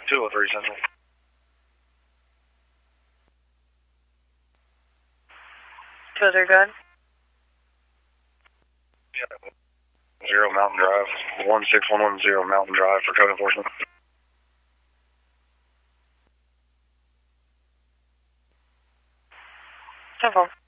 203 Central. 203, go ahead. Yeah. 0 Mountain Drive, 16110 Mountain Drive for code enforcement. 10-4.